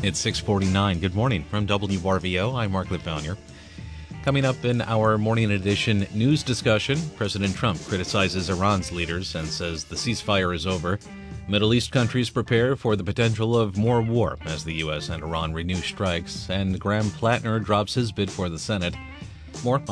It's 6:49. Good morning from WRVO. I'm Mark Litvauer. Coming up in our morning edition news discussion, President Trump criticizes Iran's leaders and says the ceasefire is over. Middle East countries prepare for the potential of more war as the U.S. and Iran renew strikes, and Graham Plattner drops his bid for the Senate. More